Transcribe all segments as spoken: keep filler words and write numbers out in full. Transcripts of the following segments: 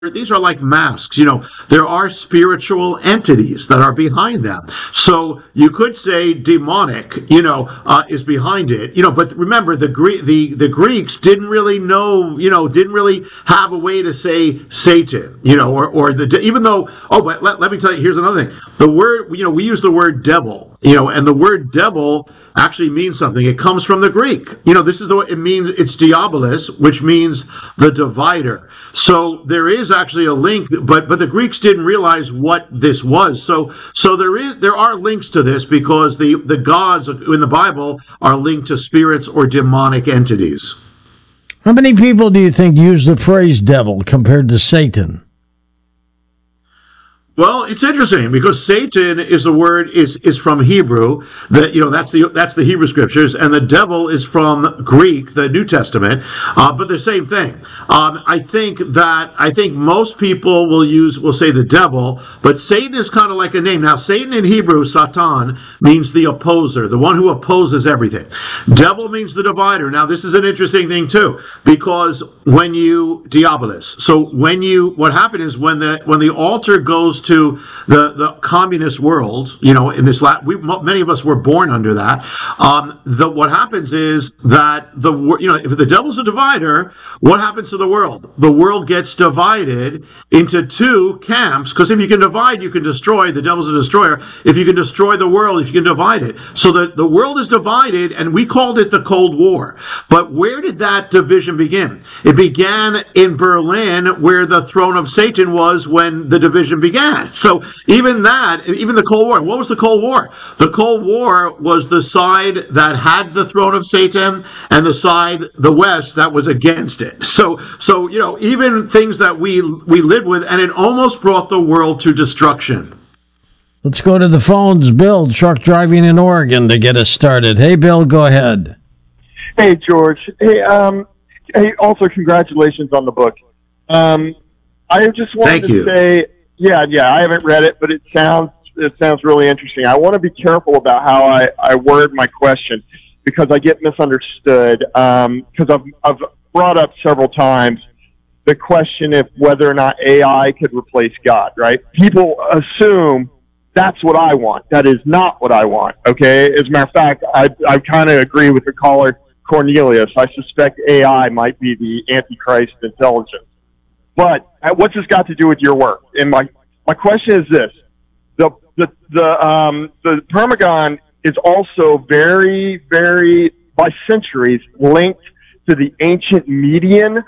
these are like masks. You know, there are spiritual entities that are behind them. So you could say demonic, you know, uh, is behind it. You know, but remember the Gre- the the Greeks didn't really know, you know, didn't really have a way to say Satan, you know, or or the even though. Oh, but let, let me tell you. Here's another thing. The word, you know, we use the word devil, you know, and the word devil actually means something. It comes from the Greek. You know, this is the way it means. It's diabolos, which means the divider. So there is actually a link, but but the Greeks didn't realize what this was. So so there is there are links to this because the the gods in the Bible are linked to spirits or demonic entities. How many people do you think use the phrase devil compared to Satan? Well, it's interesting because Satan is a word is is from Hebrew. That you know that's the that's the Hebrew scriptures, and the devil is from Greek, the New Testament. Uh, but the same thing. Um, I think that I think most people will use will say the devil, but Satan is kind of like a name. Now, Satan in Hebrew, Satan, means the opposer, the one who opposes everything. Devil means the divider. Now, this is an interesting thing too, because when you diabolos, so when you what happened is when the when the altar goes to to the, the communist world, you know, in this, la- we, many of us were born under that. Um, the, what happens is that the, you know, if the devil's a divider, what happens to the world? The world gets divided into two camps, because if you can divide, you can destroy. The devil's a destroyer. If you can destroy the world, if you can divide it. So the, the world is divided, and we called it the Cold War. But where did that division begin? It began in Berlin, where the throne of Satan was when the division began. So even that, even the Cold War, what was the Cold War? The Cold War was the side that had the throne of Satan and the side, the West, that was against it. So, so you know, even things that we we live with, and it almost brought the world to destruction. Let's go to the phones. Bill, truck driving in Oregon, to get us started. Hey, Bill, go ahead. Hey, George. Hey, um, hey. Also, congratulations on the book. Um, I just wanted Thank to you. say. Yeah, yeah, I haven't read it, but it sounds it sounds really interesting. I want to be careful about how I, I word my question because I get misunderstood. Um, because I've I've brought up several times the question of whether or not A I could replace God. Right? People assume that's what I want. That is not what I want. Okay. As a matter of fact, I I kind of agree with the caller Cornelius. I suspect A I might be the Antichrist intelligence. But what's this got to do with your work? And my, my question is this. The, the, the, um, the Pergamon is also very, very, by centuries, linked to the ancient Median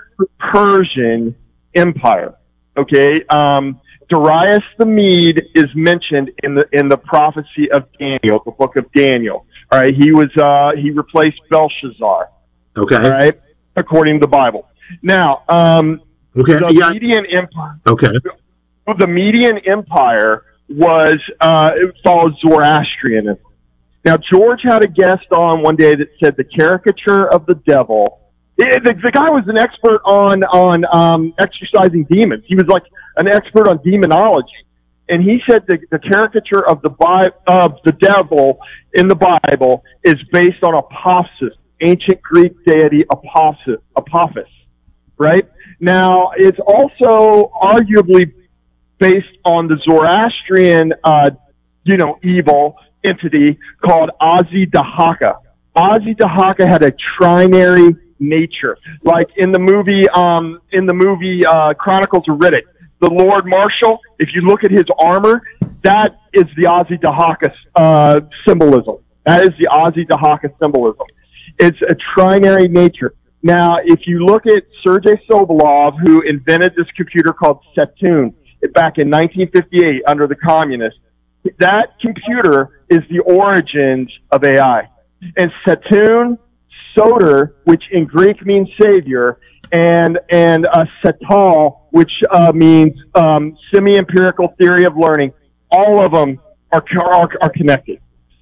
Persian Empire. Okay? Um, Darius the Mede is mentioned in the, in the prophecy of Daniel, the book of Daniel. All right? He was, uh, he replaced Belshazzar. Okay. All right? According to the Bible. Now, um, Okay. The yeah. Median Empire. Okay. The Median Empire was uh, it followed Zoroastrianism. Now, George had a guest on one day that said the caricature of the devil. It, the, the guy was an expert on on um, exorcising demons. He was like an expert on demonology, and he said the, the caricature of the Bi- of the devil in the Bible is based on Apophis, ancient Greek deity Apophis. Apophis, right? Now, it's also arguably based on the Zoroastrian, uh, you know, evil entity called Azi-Dahaka. Azi-Dahaka had a trinary nature, like in the movie, um, in the movie uh, Chronicles of Riddick. The Lord Marshal, if you look at his armor, that is the Azi-Dahaka uh, symbolism. That is the Azi-Dahaka symbolism. It's a trinary nature. Now, if you look at Sergei Sobolov, who invented this computer called Saturn back in nineteen fifty-eight under the communists, that computer is the origins of A I. And Saturn, Soter, which in Greek means savior, and and uh, Satal, which uh, means um, semi-empirical theory of learning, all of them are are, are connected.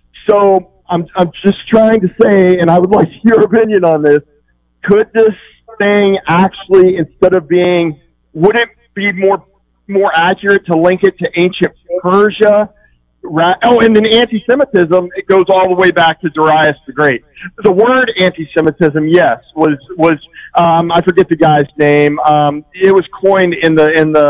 So I'm I'm just trying to say, and I would like your opinion on this. Could this thing actually, instead of being, would it be more more accurate to link it to ancient Persia Ra- oh, and then anti-Semitism, it goes all the way back to Darius the Great. The word anti-Semitism, yes, was was um, I forget the guy's name. Um, it was coined in the in the